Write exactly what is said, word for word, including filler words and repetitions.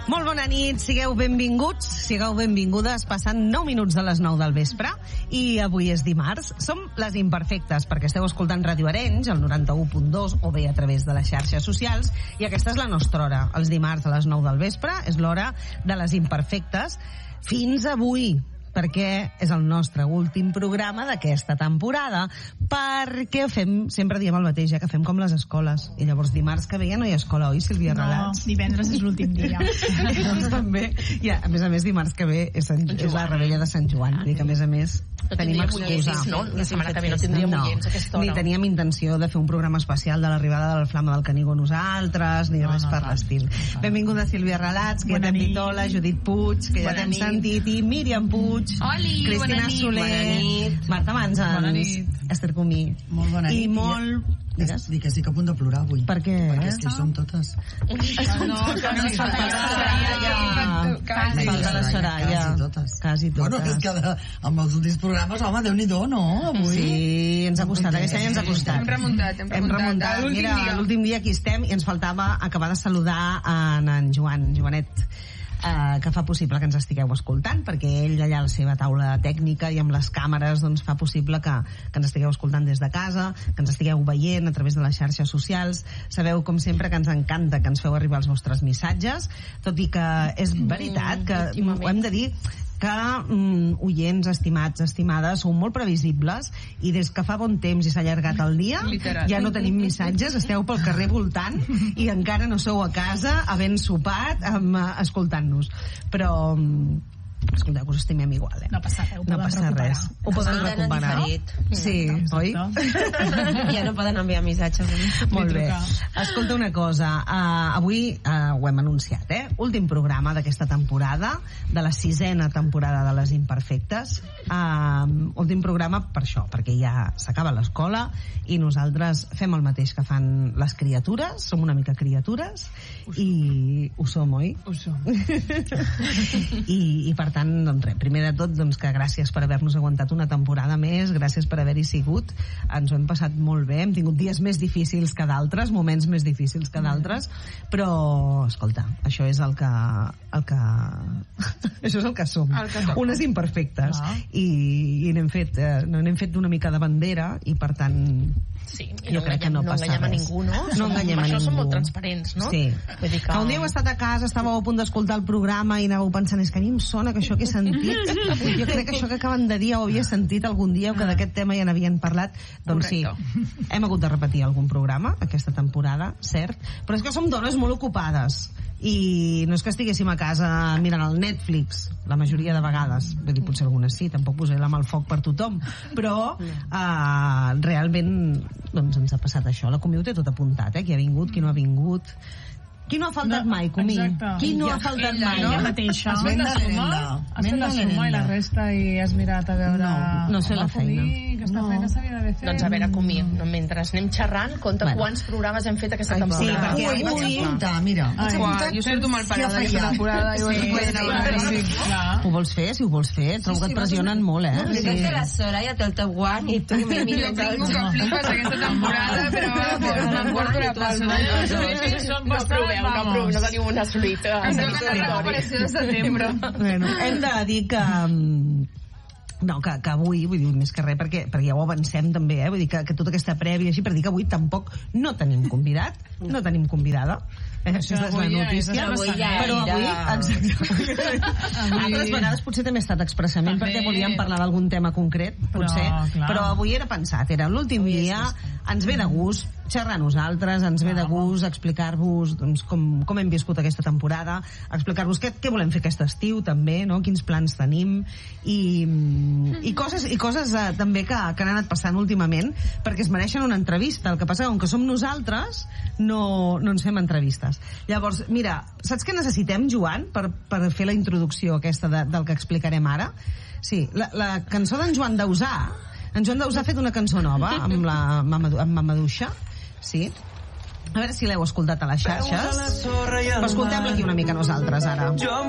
Molt bona nit, sigueu benvinguts, sigueu benvingudes, passant nou minuts de les nou del vespre, i avui és dimarts. Som les Imperfectes, perquè esteu escoltant Ràdio Arenys, al noranta-u punt dos, o bé a través de les xarxes socials, i aquesta és la nostra hora. Els dimarts a les nou del vespre és l'hora de les Imperfectes. Fins avui, perquè és el nostre últim programa d'aquesta temporada, perquè fem, sempre diem el mateix, ja que fem com les escoles, i llavors dimarts que ve ja no hi ha escola, oi, Sílvia Relats? No, divendres és l'últim dia. També, ja, a més a més, dimarts que ve és, Sant, és la rebella de Sant Joan, vull dir que a més a més no tenim excusa. No? La setmana que ve no tindríem no, oients a aquesta hora. Ni teníem intenció de fer un programa especial de l'arribada de la Flama del Canigó nosaltres, ni no, res no, per l'estil. Benvinguda Sílvia Relats, que ja t'hem dit hola, Judit Puig, que ja t'hem sentit, i Míriam Puig, Oli, Cristina Soler, Marta Manzans, Esther Comí. Molt bona nit. I molt... Digues? Dic que estic a punt de plorar avui. Per què? Perquè és que hi som totes. No, que no falta la Soraya. Quasi la Soraya. Quasi totes. Quasi totes. Bueno, és que de, amb els últims programes, home, Déu-n'hi-do, no? Avui. Sí, ens ha costat, aquest any ens ha costat. Hem remuntat, hem remuntat. Hem remuntat. Mira, l'últim dia aquí estem i ens faltava acabar de saludar en, en Joan, Joanet, Uh, que fa possible que ens estigueu escoltant, perquè ell allà a la seva taula tècnica i amb les càmeres doncs, fa possible que, que ens estigueu escoltant des de casa, que ens estigueu veient a través de les xarxes socials. Sabeu, com sempre, que ens encanta que ens feu arribar els vostres missatges, tot i que és veritat que mm, ho hem de dir que mm, oients, estimats, estimades, sou molt previsibles, i des que fa bon temps i s'ha allargat el dia, literal, ja no tenim missatges, esteu pel carrer voltant i encara no sou a casa havent sopat amb, uh, escoltant-nos. Però escolteu, que us estimem igual, eh? No passa res, ho no poden passa recuperar. res. Ho poden recuperar. Sí, oi? Ja no poden enviar missatges. Molt bé. Escolta una cosa, uh, avui uh, ho hem anunciat, eh? Últim programa d'aquesta temporada, de la sisena temporada de les Imperfectes. Uh, últim programa per això, perquè ja s'acaba l'escola i nosaltres fem el mateix que fan les criatures, som una mica criatures, i ho som, oi? Ho som. I, i per tant, doncs res, primer de tot, doncs que gràcies per haver-nos aguantat una temporada més, gràcies per haver-hi sigut, ens ho hem passat molt bé, hem tingut dies més difícils que d'altres, moments més difícils que d'altres, però escolta, això és el que, el que això és el que som, el que unes imperfectes, ah. i, i n'hem fet eh, no n'hem fet una mica de bandera, i per tant sí, jo no crec que no no passa enganyem res. A ningú, no? No som, enganyem a això ningú. Som molt transparents, no? Sí. Vull dir que... que un dia heu estat a casa, estàveu a punt d'escoltar el programa i anàveu pensant, és que a mi em sona que això que he sentit, jo crec que això que acaben de dir ho havia sentit algun dia, o que d'aquest tema ja n'havien parlat. Doncs correcte. Sí, hem hagut de repetir algun programa aquesta temporada, cert, però és que som dones molt ocupades i no és que estiguéssim a casa mirant el Netflix, la majoria de vegades, vull dir, potser algunes sí, tampoc posaré la mà al foc per tothom, però uh, realment doncs ens ha passat això. La Comí ho té tot apuntat, eh? Qui ha vingut, qui no ha vingut, qui no ha faltat no, mai, Comí? Exacte. Qui no ha faltat ella, mai? No? La mateixa. Has fet la suma, has fet la suma i la resta i has mirat a veure... No, no sé la feina. Comí, aquesta no. feina s'havia d'haver fet. Doncs a veure, Comí, no, mentre anem xerrant, compta bueno. quants programes hem fet aquesta Ai, temporada. sí, perquè Ui, vaig apuntar, mira. Ai, uà, jo surto mal parada aquesta temporada. Sí, sí, sí, sí, clar. Ho vols fer? Si ho vols fer, trobo sí, sí, que et pressionen molt, eh? Jo crec que la Soraya té el teu guany i tu mi mires jo tinc que flipes aquesta temporada, però m'emporto la palma. No proveu, no proveu, no teniu una solita. Em toca la recuperació de setembre. Bueno, hem de dir que... No, que, que avui, vull dir, més que res, perquè, perquè ja ho avancem també, eh? Vull dir que, que tota aquesta prèvia així, per dir que avui tampoc no tenim convidat, no tenim convidada. Eh, això és la notícia. Avui ja però avui, exacte. Altres vegades potser també ha estat expressament també. Perquè volíem parlar d'algun tema concret, potser, però, però avui era pensat, era l'últim dia, ens ve de gust xerrar a nosaltres, ens ve de gust explicar-vos doncs, com, com hem viscut aquesta temporada, explicar-vos què, què volem fer aquest estiu també, no? Quins plans tenim i, i coses, i coses eh, també que, que han anat passant últimament, perquè es mereixen una entrevista. El que passa que com que som nosaltres no, no ens fem entrevistes. Llavors, mira, saps què necessitem, Joan, per, per fer la introducció aquesta de, del que explicarem ara? Sí, la, la cançó d'en Joan Dausà. En Joan Dausà ha fet una cançó nova amb la Mama, amb Mamaduixa. Sí? A veure si l'heu escoltat a les xarxes. Però escoltem-la aquí una mica nosaltres, ara.